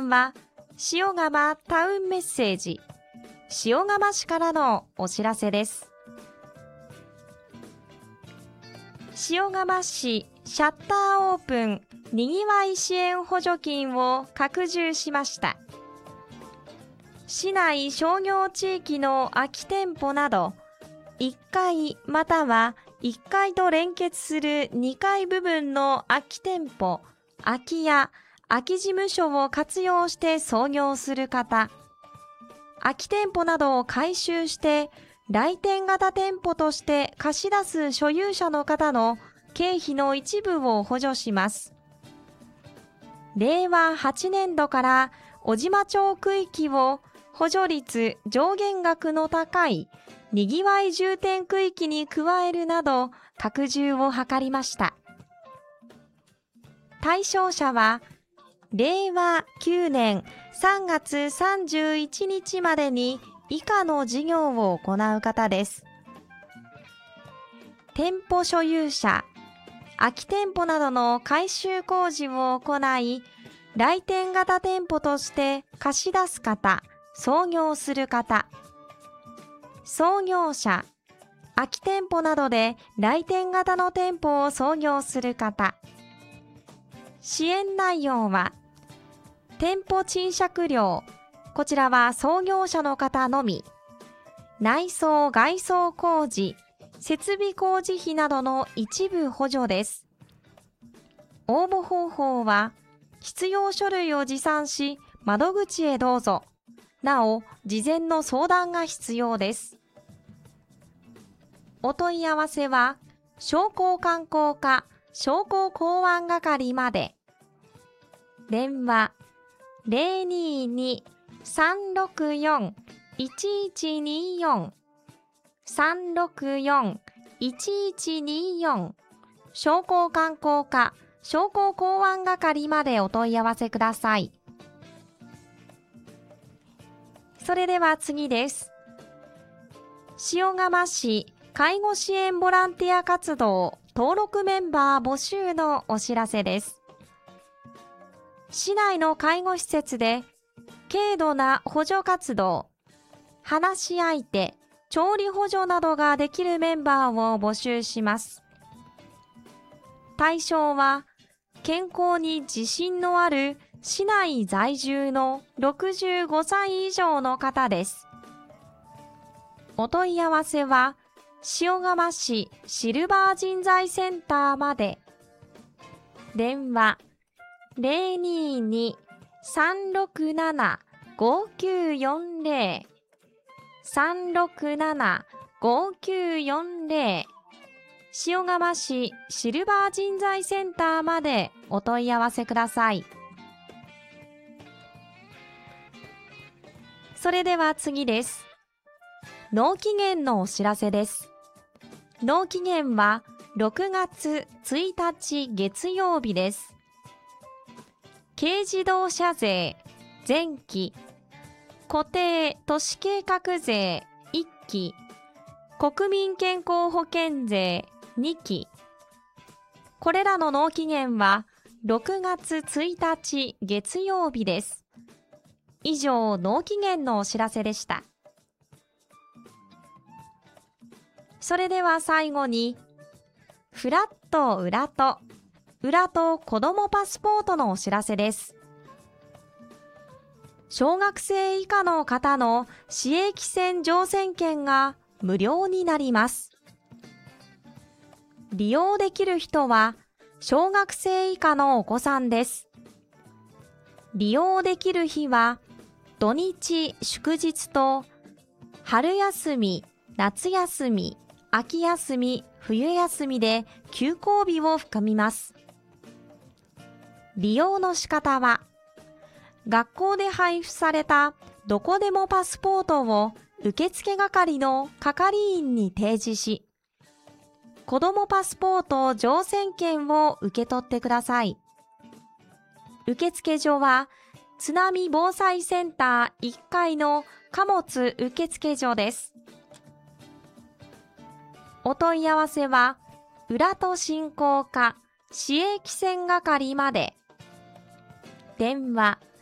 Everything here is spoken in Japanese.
間は塩釜タウンメッセージ、塩釜市からのお知らせです。塩釜市シャッターオープンにぎわい支援補助金を拡充しました。市内商業地域の空き店舗など1階または1階と連結する2階部分の空き店舗、空き家、空き事務所を活用して創業する方、空き店舗などを改修して来店型店舗として貸し出す所有者の方の経費の一部を補助します。令和8年度から小島町区域を補助率上限額の高いにぎわい重点区域に加えるなど拡充を図りました。対象者は令和9年3月31日までに以下の事業を行う方です。店舗所有者、空き店舗などの改修工事を行い、来店型店舗として貸し出す方、創業する方、創業者、空き店舗などで来店型の店舗を創業する方。支援内容は、店舗賃借料、こちらは創業者の方のみ。内装・外装工事、設備工事費などの一部補助です。応募方法は、必要書類を持参し、窓口へどうぞ。なお、事前の相談が必要です。お問い合わせは、商工観光課商工港湾係まで。電話022-364-1124 364-1124商工観光課商工港湾係までお問い合わせください。それでは次です。塩釜市介護支援ボランティア活動登録メンバー募集のお知らせです。市内の介護施設で軽度な補助活動、話し相手、調理補助などができるメンバーを募集します。対象は健康に自信のある市内在住の65歳以上の方です。お問い合わせは塩釜市シルバー人材センターまで。電話022-367-5940 367-5940塩釜市シルバー人材センターまでお問い合わせください。それでは次です。納期限のお知らせです。納期限は6月1日月曜日です。軽自動車税前期、固定都市計画税1期、国民健康保険税2期。これらの納期限は6月1日月曜日です。以上、納期限のお知らせでした。それでは最後に、フラット裏と子どもパスポートのお知らせです。小学生以下の方の市営汽船乗船券が無料になります。利用できる人は小学生以下のお子さんです。利用できる日は土日祝日と春休み、夏休み、秋休み、冬休みで休校日を含みます。利用の仕方は、学校で配布されたどこでもパスポートを受付係の係員に提示し、子どもパスポート乗船券を受け取ってください。受付所は、津波防災センター1階の貨物受付所です。お問い合わせは、浦戸振興課市営汽船係まで。電話